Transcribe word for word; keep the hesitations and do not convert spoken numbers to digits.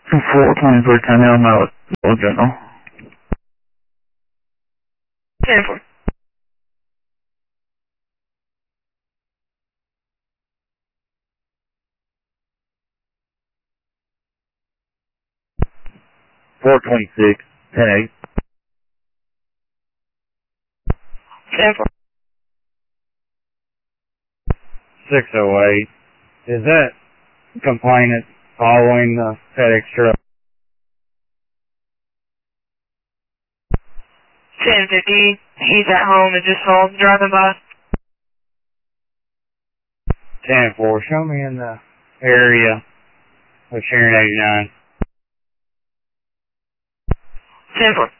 four twenty-four ten L now at General. ten four. four twenty-six ten eight. ten four. six oh eight. Is that complainant following the FedEx truck? ten fifty. He's at home and just saw us driving by. ten four. Show me in the area of Sharon eighty-nine. ten four.